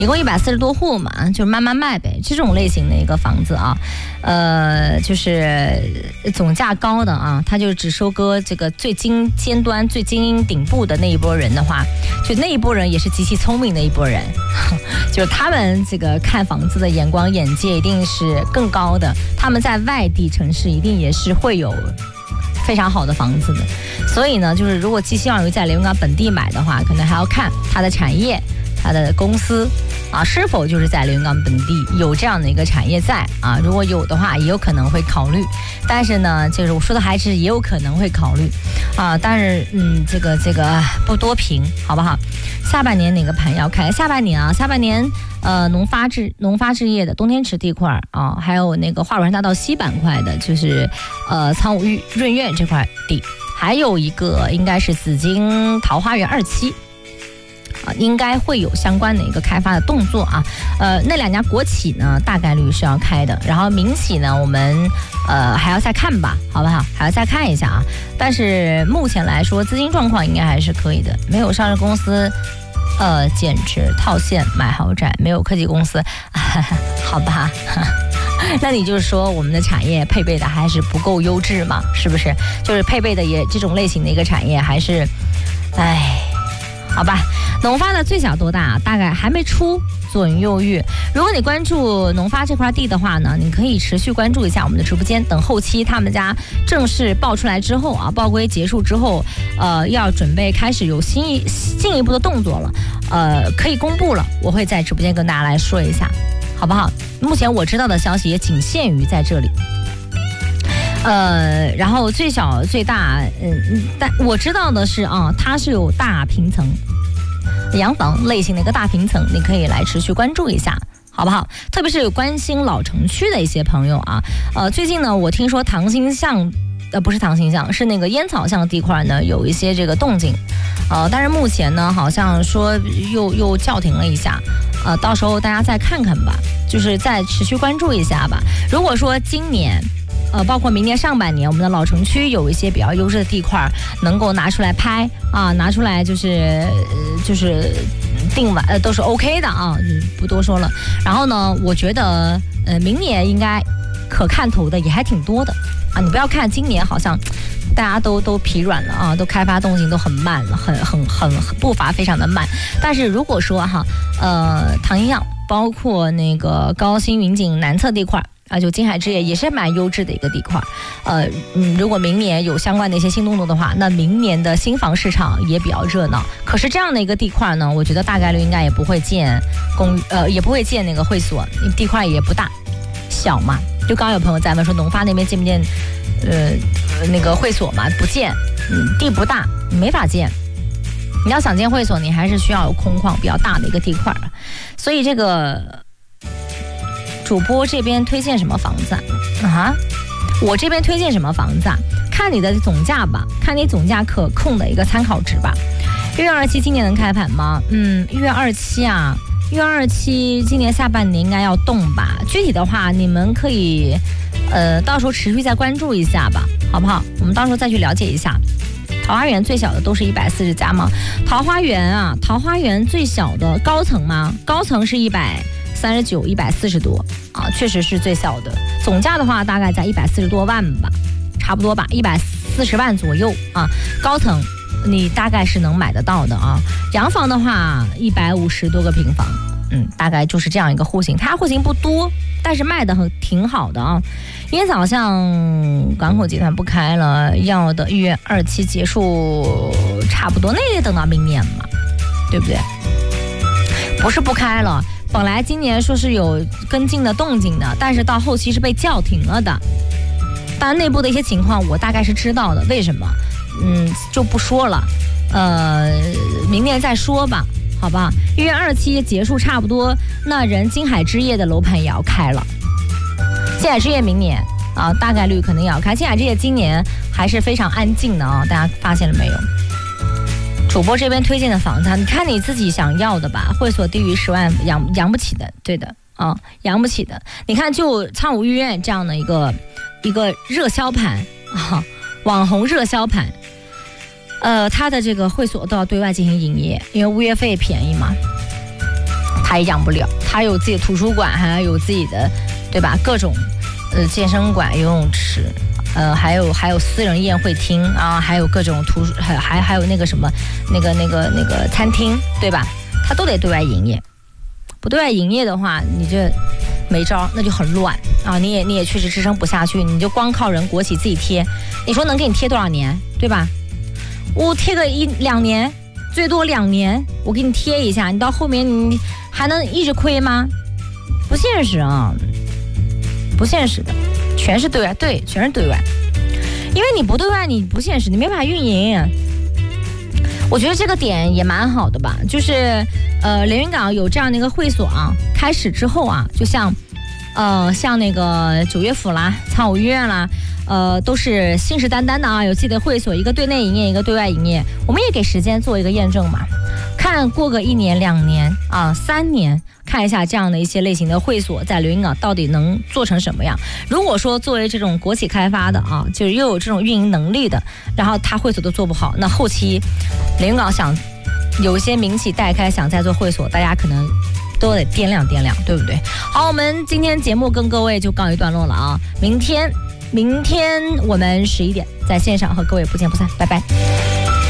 一共140多户嘛，就慢慢卖呗。这种类型的一个房子啊，就是总价高的啊，它就只收割这个最尖端、最精英顶部的那一波人的话，就那一波人也是极其聪明的一波人，就是他们这个看房子的眼光、眼界一定是更高的。他们在外地城市一定也是会有非常好的房子的。所以呢，就是如果寄希望于在连云港本地买的话，可能还要看它的产业、它的公司啊，是否就是在连云港本地有这样的一个产业在啊？如果有的话，也有可能会考虑。但是呢，就是我说的还是也有可能会考虑啊。但是这个不多评，好不好？下半年哪个盘要开？下半年农发置业的东天池地块啊，还有那个华软大道西板块的，就是苍梧润苑这块地，还有一个应该是紫金桃花源2期。应该会有相关的一个开发的动作啊，那2家国企呢大概率是要开的，然后民企呢我们还要再看吧，好不好？还要再看一下啊。但是目前来说资金状况应该还是可以的，没有上市公司减持套现买豪宅，没有科技公司，好吧？那你就是说我们的产业配备的还是不够优质嘛？是不是？就是配备的也这种类型的一个产业还是，好吧。农发的最小多大？大概还没出，左云右玉。如果你关注农发这块地的话呢，你可以持续关注一下我们的直播间，等后期他们家正式报出来之后啊，报规结束之后，要准备开始有进一步的动作了，可以公布了，我会在直播间跟大家来说一下，好不好？目前我知道的消息也仅限于在这里。然后最小最大，但我知道的是啊，它是有大平层洋房类型的一个大平层，你可以来持续关注一下，好不好？特别是有关心老城区的一些朋友啊，最近呢，我听说唐兴巷，不是唐兴巷，是那个烟草巷地块呢，有一些这个动静，但是目前呢，好像说又叫停了一下，到时候大家再看看吧，就是再持续关注一下吧。如果说今年，包括明年上半年，我们的老城区有一些比较优质的地块能够拿出来拍啊，拿出来就是定完都是 OK 的啊，不多说了。然后呢，我觉得明年应该可看头的也还挺多的啊。你不要看今年好像大家都疲软了啊，都开发动静都很慢了，很步伐非常的慢。但是如果说唐营样包括那个高新云锦南侧地块。就金海置业也是蛮优质的一个地块，如果明年有相关的一些新动作的话，那明年的新房市场也比较热闹。可是这样的一个地块呢，我觉得大概率应该也不会建也不会建那个会所，地块也不大，小嘛。就刚刚有朋友在问说，农发那边建不建那个会所嘛？不建，地不大，没法建。你要想建会所，你还是需要有空旷比较大的一个地块，所以这个。主播这边推荐什么房子啊？我这边推荐什么房子啊？看你的总价吧，看你总价可控的一个参考值吧。1月27今年能开盘吗？1月27啊，1月27今年下半年应该要动吧。具体的话，你们可以到时候持续再关注一下吧，好不好？我们到时候再去了解一下。桃花源最小的都是140家吗？桃花源最小的高层吗？高层是139、140多啊，确实是最小的。总价的话，大概在140多万吧，差不多吧，140万左右啊。高层你大概是能买得到的啊。洋房的话，150多个平方，大概就是这样一个户型。它户型不多，但是卖的挺好的啊。烟草巷港口集团不开了，要的1月27结束，差不多，那也等到明年嘛，对不对？不是不开了。本来今年说是有跟进的动静的，但是到后期是被叫停了的。当然内部的一些情况我大概是知道的，为什么？就不说了，明年再说吧，好吧？1月27结束差不多，那金海置业的楼盘也要开了。金海置业明年啊，大概率可能也要开。金海置业今年还是非常安静的啊，大家发现了没有？主播这边推荐的房子，你看你自己想要的吧。会所低于10万养不起的，对的啊，养不起的。你看就苍梧御苑这样的一个热销盘啊，网红热销盘，它的这个会所都要对外进行营业，因为物业费便宜嘛。 他也养不了，他有自己的图书馆，还有自己的，对吧？各种健身馆、游泳池，还有私人宴会厅啊，还有各种还有那个什么那个餐厅，对吧？他都得对外营业，不对外营业的话，你这没招，那就很乱啊！你也确实支撑不下去，你就光靠人国企自己贴，你说能给你贴多少年，对吧？我贴个1-2年，最多2年，我给你贴一下，你到后面你还能一直亏吗？不现实啊，不现实的，全是对外，对，全是对外，因为你不对外，你不现实，你没法运营。我觉得这个点也蛮好的吧，就是连云港有这样的一个会所啊，开始之后啊，就像那个九岳府啦、苍梧医院啦，都是信誓旦旦的啊，有自己的会所，一个对内营业，一个对外营业。我们也给时间做一个验证嘛，看过个1年、2年啊、3年，看一下这样的一些类型的会所在连云港到底能做成什么样。如果说作为这种国企开发的啊，就是又有这种运营能力的，然后他会所都做不好，那后期连云港想有一些民企待开，想再做会所，大家可能都得掂量掂量，对不对？好，我们今天节目跟各位就告一段落了啊，明天我们11点在线上和各位不见不散，拜拜。